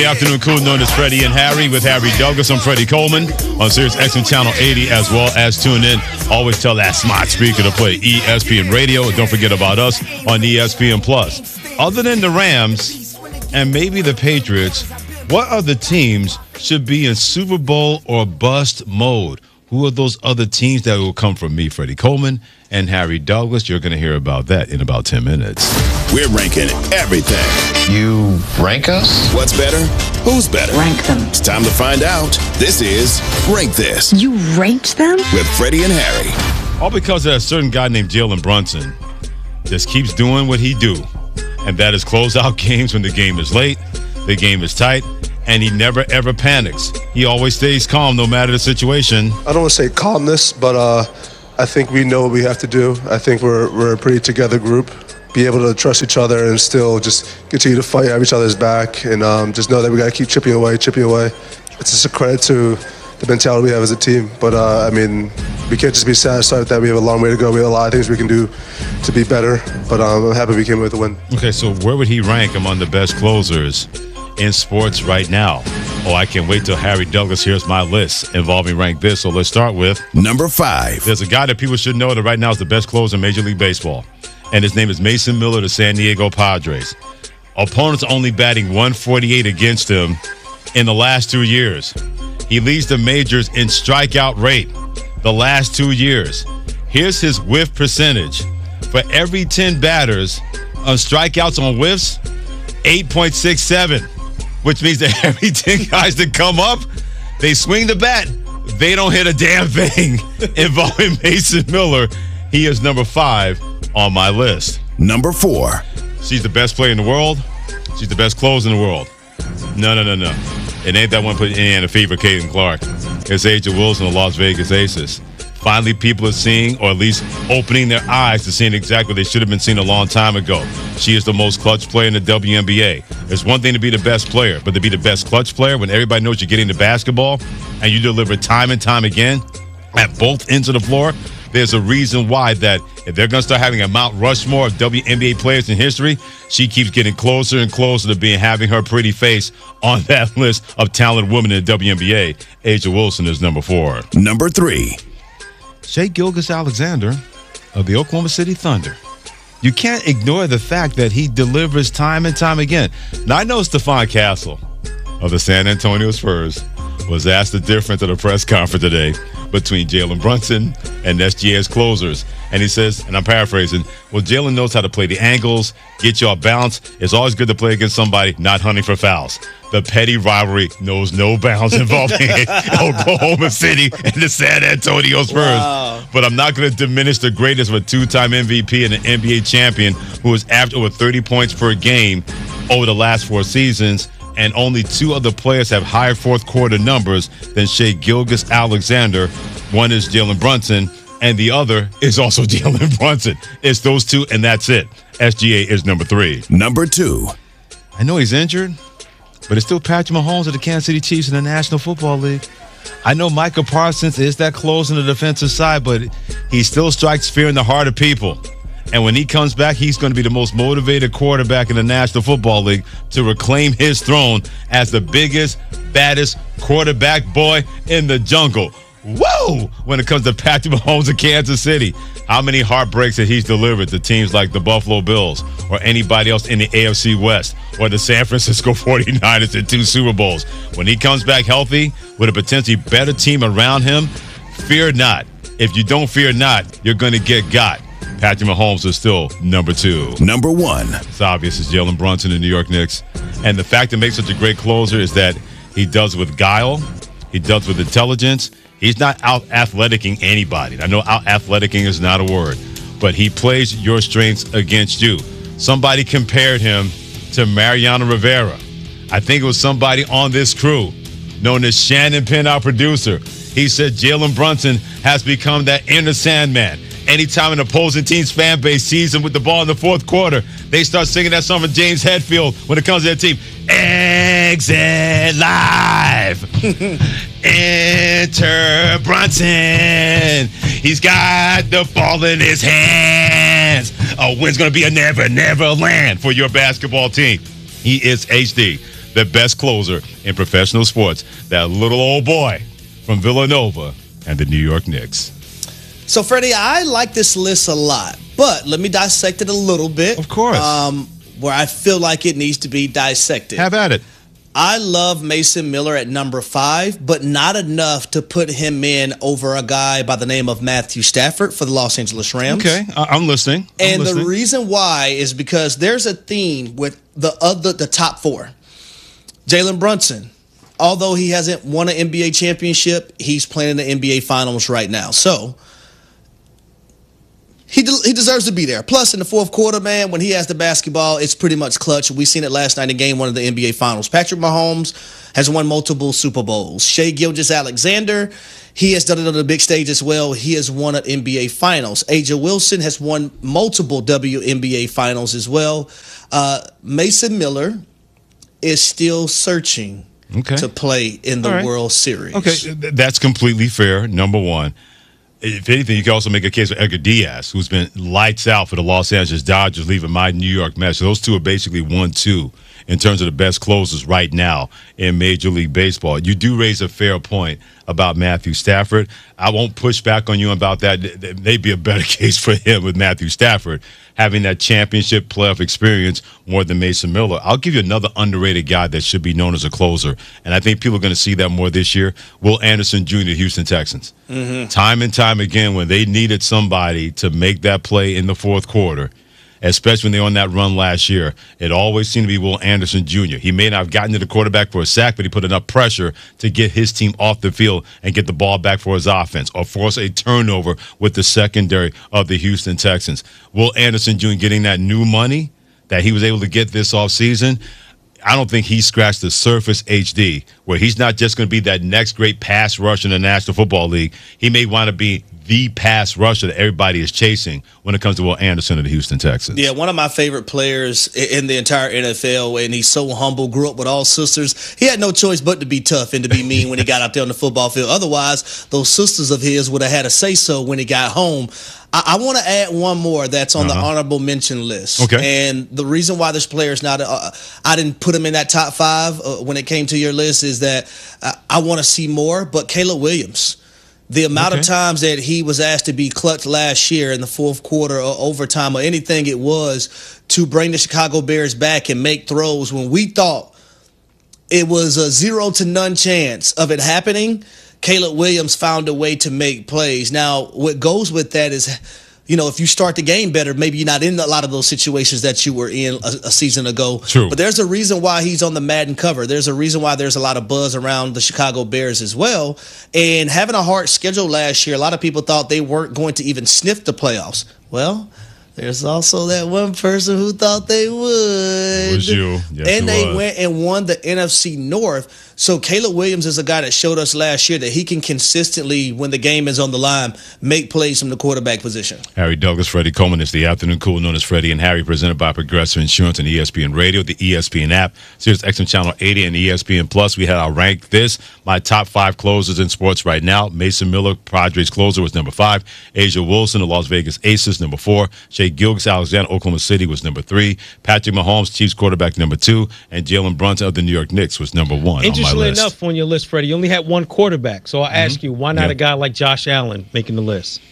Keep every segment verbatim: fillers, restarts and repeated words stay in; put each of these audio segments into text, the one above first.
Good afternoon, cool, known as Freddie and Harry with Harry Douglas. I'm Freddie Coleman on Sirius X M Channel eighty, as well as tune in. Always tell that smart speaker to play E S P N Radio. And don't forget about us on E S P N Plus. Other than the Rams and maybe the Patriots, what other teams should be in Super Bowl or bust mode? Who are those other teams that will come from me, Freddie Coleman, and Harry Douglas? You're going to hear about that in about ten minutes. We're ranking everything. You rank us? What's better? Who's better? Rank them. It's time to find out. This is Rank This. You ranked them? With Freddie and Harry. All because of a certain guy named Jalen Brunson just keeps doing what he do. And that is close out games when the game is late, the game is tight, and he never, ever panics. He always stays calm no matter the situation. I don't want to say calmness, but uh, I think we know what we have to do. I think we're, we're a pretty together group. Be able to trust each other and still just continue to fight at each other's back and um, just know that we got to keep chipping away, chipping away. It's just a credit to the mentality we have as a team. But, uh, I mean, we can't just be satisfied with that. We have a long way to go. We have a lot of things we can do to be better. But um, I'm happy we came with the win. Okay, so where would he rank among the best closers in sports right now? Oh, I can't wait till Harry Douglas hears my list involving Rank This. So let's start with number five. There's a guy that people should know that right now is the best closer in Major League Baseball, and his name is Mason Miller of the San Diego Padres. Opponents only batting one forty-eight against him in the last two years. He leads the majors in strikeout rate the last two years. Here's his whiff percentage. For every ten batters on strikeouts on whiffs, eight point six seven, which means that every ten guys that come up, they swing the bat, they don't hit a damn thing involving Mason Miller. He is number five on my list. Number four. She's the best player in the world. She's the best closer in the world. No, no, no, no. It ain't that one put in a fever, Caitlin Clark. It's A'ja Wilson of Las Vegas Aces. Finally, people are seeing, or at least opening their eyes to seeing exactly what they should have been seeing a long time ago. She is the most clutch player in the W N B A. It's one thing to be the best player, but to be the best clutch player when everybody knows you're getting the basketball and you deliver time and time again at both ends of the floor, there's a reason why that if they're going to start having a Mount Rushmore of W N B A players in history, she keeps getting closer and closer to being having her pretty face on that list of talented women in the W N B A. A'ja Wilson is number four. Number three. Shai Gilgeous-Alexander of the Oklahoma City Thunder. You can't ignore the fact that he delivers time and time again. Now, I know Stephon Castle of the San Antonio Spurs was asked the difference at a press conference today between Jalen Brunson and S G A's closers. And he says, and I'm paraphrasing, well, Jalen knows how to play the angles, get you off balance. It's always good to play against somebody not hunting for fouls. The petty rivalry knows no bounds involving Oklahoma City and the San Antonio Spurs. Wow. But I'm not going to diminish the greatness of a two-time M V P and an N B A champion who has averaged over thirty points per game over the last four seasons. And only two other players have higher fourth quarter numbers than Shai Gilgeous-Alexander. One is Jalen Brunson, and the other is also Jalen Brunson. It's those two, and that's it. S G A is number three. Number two. I know he's injured, but it's still Patrick Mahomes of the Kansas City Chiefs in the National Football League. I know Micah Parsons is that close on the defensive side, but he still strikes fear in the heart of people. And when he comes back, he's going to be the most motivated quarterback in the National Football League to reclaim his throne as the biggest, baddest quarterback boy in the jungle. Whoa! When it comes to Patrick Mahomes of Kansas City, how many heartbreaks that he's delivered to teams like the Buffalo Bills or anybody else in the A F C West or the San Francisco forty-niners in two Super Bowls. When he comes back healthy with a potentially better team around him, fear not. If you don't fear not, you're going to get got. Patrick Mahomes is still number two. Number one. It's obvious it's Jalen Brunson, the New York Knicks. And the fact that makes such a great closer is that he does with guile. He does with intelligence. He's not out-athleticing anybody. I know out-athleticing is not a word, but he plays your strengths against you. Somebody compared him to Mariano Rivera. I think it was somebody on this crew known as Shannon Penn, our producer. He said Jalen Brunson has become that inner Sandman. Anytime an opposing team's fan base sees him with the ball in the fourth quarter, they start singing that song from James Hetfield when it comes to their team. Exit live. Enter Brunson. He's got the ball in his hands. A win's going to be a never, never land for your basketball team. He is H D. the best closer in professional sports, that little old boy from Villanova and the New York Knicks. So, Freddie, I like this list a lot, but let me dissect it a little bit. Of course. Um, where I feel like it needs to be dissected. Have at it. I love Mason Miller at number five, but not enough to put him in over a guy by the name of Matthew Stafford for the Los Angeles Rams. Okay, I- I'm listening. I'm and listening. the reason why is because there's a theme with the other, the top four. Jalen Brunson, although he hasn't won an N B A championship, he's playing in the N B A Finals right now. So he de- he deserves to be there. Plus, in the fourth quarter, man, when he has the basketball, it's pretty much clutch. We seen it last night in game one of the N B A Finals. Patrick Mahomes has won multiple Super Bowls. Shai Gilgeous-Alexander, he has done it on the big stage as well. He has won an N B A Finals. A'ja Wilson has won multiple W N B A Finals as well. Uh, Mason Miller is still searching Okay. to play in the All right. World Series. Okay, th- that's completely fair, number one. If anything, you can also make a case for Edgar Diaz, who's been lights out for the Los Angeles Dodgers, leaving my New York Mets. So those two are basically one two in terms of the best closers right now in Major League Baseball. You do raise a fair point about Matthew Stafford. I won't push back on you about that. There may be a better case for him with Matthew Stafford having that championship playoff experience more than Mason Miller. I'll give you another underrated guy that should be known as a closer, and I think people are going to see that more this year. Will Anderson Junior, Houston Texans. Mm-hmm. Time and time again, when they needed somebody to make that play in the fourth quarter, especially when they were on that run last year, it always seemed to be Will Anderson Junior He may not have gotten to the quarterback for a sack, but he put enough pressure to get his team off the field and get the ball back for his offense or force a turnover with the secondary of the Houston Texans. Will Anderson Junior getting that new money that he was able to get this offseason, I don't think he scratched the surface H D, where he's not just going to be that next great pass rusher in the National Football League. He may want to be the pass rusher that everybody is chasing when it comes to Will Anderson of the Houston Texans. Yeah, one of my favorite players in the entire N F L, and he's so humble, grew up with all sisters. He had no choice but to be tough and to be mean when he got out there on the football field. Otherwise, those sisters of his would have had a say-so when he got home. I, I want to add one more that's on Uh-huh. the honorable mention list. Okay. And the reason why this player is not, uh, I didn't put him in that top five uh, when it came to your list is that uh, I want to see more, but Caleb Williams. The amount Okay. of times that he was asked to be clutch last year in the fourth quarter or overtime or anything it was to bring the Chicago Bears back and make throws when we thought it was a zero to none chance of it happening, Caleb Williams found a way to make plays. Now, what goes with that is, you know, if you start the game better, maybe you're not in a lot of those situations that you were in a, a season ago. True. But there's a reason why he's on the Madden cover. There's a reason why there's a lot of buzz around the Chicago Bears as well. And having a hard schedule last year, a lot of people thought they weren't going to even sniff the playoffs. Well, there's also that one person who thought they would. It was you. Yes, and it they was. went and won the N F C North. So Caleb Williams is a guy that showed us last year that he can consistently, when the game is on the line, make plays from the quarterback position. Harry Douglas, Freddie Coleman is the afternoon cool known as Freddie and Harry, presented by Progressive Insurance and E S P N Radio, the E S P N app, Sirius X M Channel eighty, and E S P N Plus. We had our rank this. My top five closers in sports right now. Mason Miller, Padres closer, was number five. A'ja Wilson, the Las Vegas Aces, number four. Shai Gilgeous-Alexander, Oklahoma City, was number three. Patrick Mahomes, Chiefs quarterback, number two. And Jalen Brunson of the New York Knicks was number one on my Interestingly list. enough, on your list, Freddie, you only had one quarterback. So I ask you, why not Yeah. a guy like Josh Allen making the list?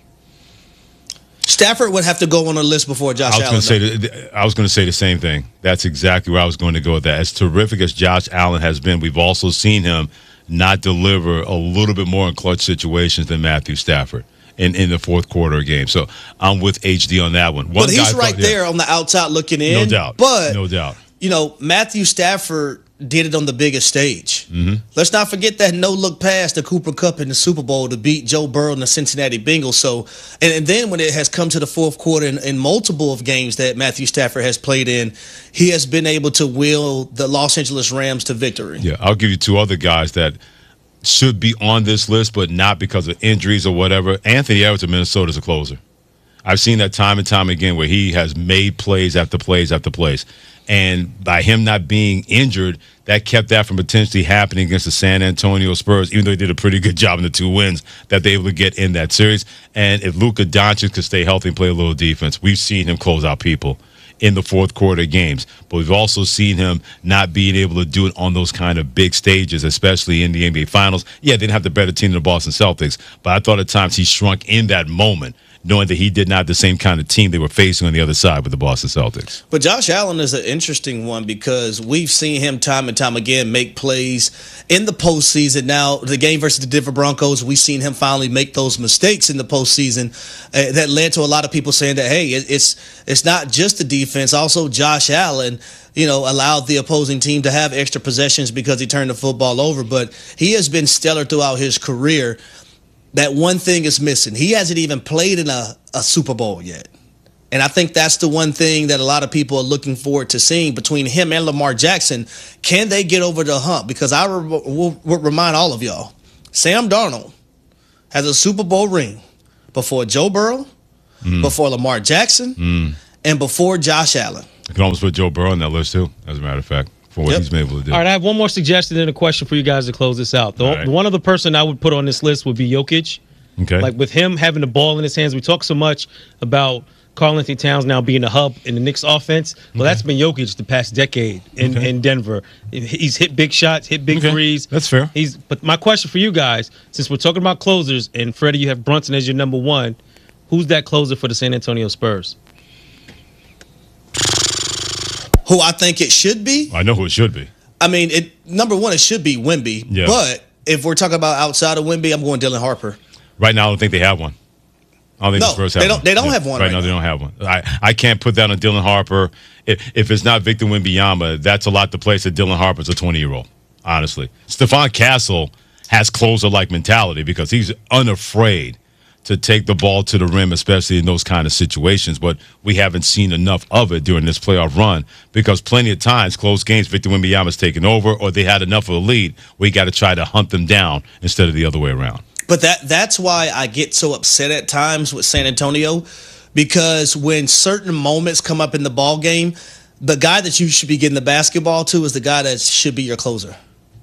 Stafford would have to go on a list before Josh I was Allen. going to say the, I was going to say the same thing. That's exactly where I was going to go with that. As terrific as Josh Allen has been, we've also seen him not deliver a little bit more in clutch situations than Matthew Stafford in, in the fourth quarter of game. So I'm with H D on that one. one But he's guy right thought- yeah, there on the outside looking in. no doubt. But, no doubt. you know, Matthew Stafford did it on the biggest stage. Mm-hmm. Let's not forget that no-look pass to Cooper Kupp in the Super Bowl to beat Joe Burrow and the Cincinnati Bengals. So, and, and then when it has come to the fourth quarter in, in multiple of games that Matthew Stafford has played in, he has been able to will the Los Angeles Rams to victory. Yeah, I'll give you two other guys that should be on this list, but not because of injuries or whatever. Anthony Edwards of Minnesota is a closer. I've seen that time and time again where he has made plays after plays after plays. And by him not being injured, that kept that from potentially happening against the San Antonio Spurs, even though he did a pretty good job in the two wins that they were able to get in that series. And if Luka Doncic could stay healthy and play a little defense, we've seen him close out people in the fourth quarter games. But we've also seen him not being able to do it on those kind of big stages, especially in the N B A Finals. Yeah, they didn't have the better team than the Boston Celtics, but I thought at times he shrunk in that moment, knowing that he did not have the same kind of team they were facing on the other side with the Boston Celtics. But Josh Allen is an interesting one because we've seen him time and time again make plays in the postseason. Now, the game versus the Denver Broncos, we've seen him finally make those mistakes in the postseason uh, that led to a lot of people saying that, hey, it, it's it's not just the defense. Also, Josh Allen, you know, allowed the opposing team to have extra possessions because he turned the football over. But he has been stellar throughout his career. That one thing is missing. He hasn't even played in a, a Super Bowl yet. And I think that's the one thing that a lot of people are looking forward to seeing between him and Lamar Jackson. Can they get over the hump? Because I re- will, will remind all of y'all, Sam Darnold has a Super Bowl ring before Joe Burrow, mm. before Lamar Jackson, mm. and before Josh Allen. I can almost put Joe Burrow on that list, too, as a matter of fact, for what yep. he's been able to do. All right, I have one more suggestion and a question for you guys to close this out. The, right. One other person I would put on this list would be Jokic. Okay. Like with him having the ball in his hands, we talk so much about Karl-Anthony Towns now being a hub in the Knicks offense. Well, okay. that's been Jokic the past decade in, okay. in Denver. He's hit big shots, hit big okay. threes. That's fair. He's. But my question for you guys, since we're talking about closers, and Freddie, you have Brunson as your number one, who's that closer for the San Antonio Spurs? Who I think it should be? I know who it should be. I mean, it number one, it should be Wemby. Yeah. But if we're talking about outside of Wemby, I'm going Dylan Harper. Right now, I don't think they have one. I don't think no, the Spurs have they don't. one. They don't yeah. have one right, right now. now. They don't have one. I, I can't put that on Dylan Harper. If, if it's not Victor Wembanyama, that's a lot to place that Dylan Harper's a twenty-year-old, honestly. Stephon Castle has closer-like mentality because he's unafraid to take the ball to the rim, especially in those kind of situations. But we haven't seen enough of it during this playoff run because plenty of times, close games, Victor Wembanyama's taken over or they had enough of a lead where you got to try to hunt them down instead of the other way around. But that that's why I get so upset at times with San Antonio, because when certain moments come up in the ball game, the guy that you should be getting the basketball to is the guy that should be your closer.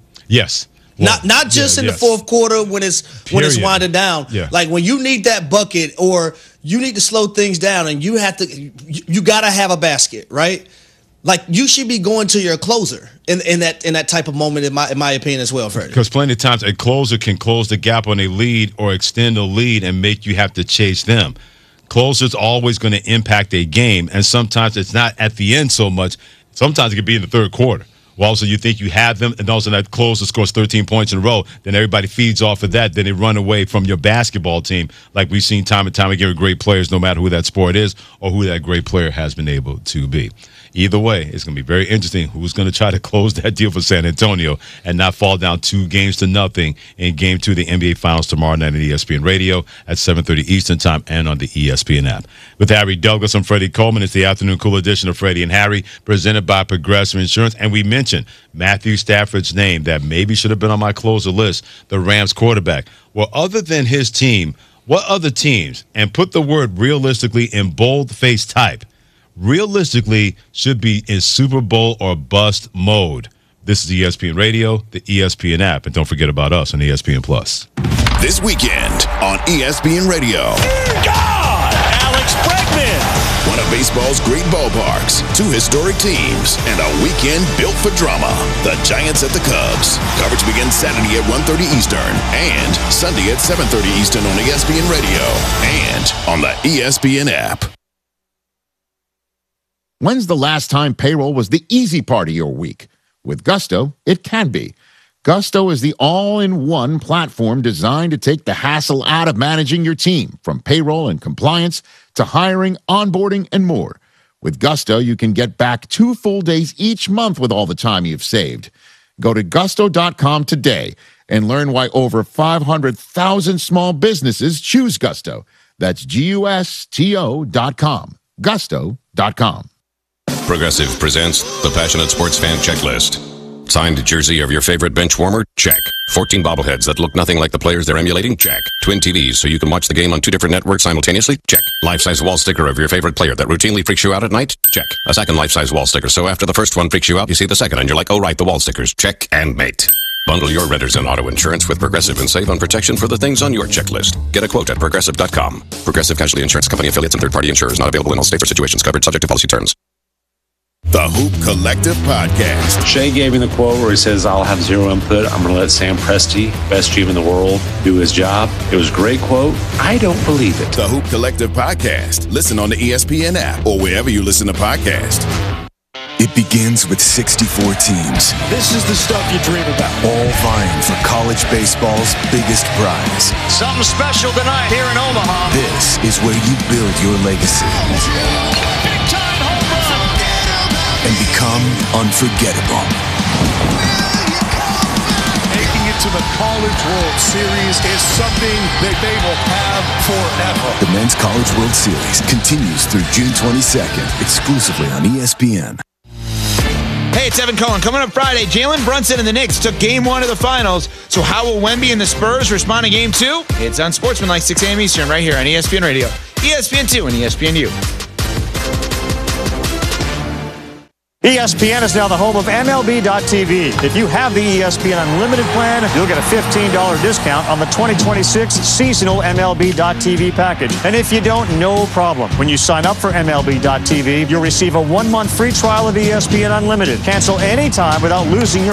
Yes. Well, not not just yeah, in yes. the fourth quarter when it's Period. when it's winding down. Yeah. Like when you need that bucket or you need to slow things down and you have to you, you got to have a basket, right? Like you should be going to your closer in, in that in that type of moment, in my in my opinion as well, Freddie. Because plenty of times a closer can close the gap on a lead or extend a lead and make you have to chase them. Closer's always going to impact a game, and sometimes it's not at the end so much. Sometimes it could be in the third quarter. Well, also you think you have them, and also that closer scores thirteen points in a row, then everybody feeds off of that, then they run away from your basketball team, like we've seen time and time again with great players, no matter who that sport is or who that great player has been able to be. Either way, it's going to be very interesting who's going to try to close that deal for San Antonio and not fall down two games to nothing in Game two of the N B A Finals tomorrow night on E S P N Radio at seven thirty Eastern Time and on the E S P N app. With Harry Douglas and Freddie Coleman, it's the Afternoon Cool edition of Freddie and Harry, presented by Progressive Insurance. And we mentioned Matthew Stafford's name that maybe should have been on my closer list, the Rams quarterback. Well, other than his team, what other teams, and put the word realistically in bold-face type, realistically should be in Super Bowl or bust mode? This is E S P N Radio, the E S P N app, and don't forget about us on E S P N Plus. This weekend on E S P N Radio. God! Alex Bregman! One of baseball's great ballparks, two historic teams, and a weekend built for drama. The Giants at the Cubs. Coverage begins Saturday at one thirty Eastern and Sunday at seven thirty Eastern on E S P N Radio and on the E S P N app. When's the last time payroll was the easy part of your week? With Gusto, it can be. Gusto is the all-in-one platform designed to take the hassle out of managing your team, from payroll and compliance to hiring, onboarding, and more. With Gusto, you can get back two full days each month with all the time you've saved. Go to gusto dot com today and learn why over five hundred thousand small businesses choose Gusto. That's G U S T O dot com. gusto dot com. Progressive presents the Passionate Sports Fan Checklist. Signed jersey of your favorite bench warmer? Check. fourteen bobbleheads that look nothing like the players they're emulating? Check. Twin T Vs so you can watch the game on two different networks simultaneously? Check. Life-size wall sticker of your favorite player that routinely freaks you out at night? Check. A second life-size wall sticker so after the first one freaks you out, you see the second and you're like, oh right, the wall stickers. Check and mate. Bundle your renters and auto insurance with Progressive and save on protection for the things on your checklist. Get a quote at progressive dot com. Progressive Casualty Insurance Company affiliates and third-party insurers not available in all states or situations. Covered subject to policy terms. The Hoop Collective Podcast. Shea gave me the quote where he says, I'll have zero input. I'm going to let Sam Presti, best G M in the world, do his job. It was a great quote. I don't believe it. The Hoop Collective Podcast. Listen on the E S P N app or wherever you listen to podcasts. It begins with sixty-four teams. This is the stuff you dream about. All vying for college baseball's biggest prize. Something special tonight here in Omaha. This is where you build your legacy. Big time home run. And become unforgettable. Making it to the College World Series is something that they will have forever. The Men's College World Series continues through June twenty-second, exclusively on E S P N. Hey, it's Evan Cohen. Coming up Friday, Jalen Brunson and the Knicks took game one of the finals. So how will Wemby and the Spurs respond to game two? It's on Sportsmanlike, six a.m. Eastern, right here on E S P N Radio, E S P N two, and E S P N U. E S P N is now the home of M L B dot T V. If you have the E S P N Unlimited plan, you'll get a fifteen dollars discount on the twenty twenty-six seasonal M L B dot T V package. And if you don't, no problem. When you sign up for M L B dot T V, you'll receive a one-month free trial of E S P N Unlimited. Cancel anytime without losing your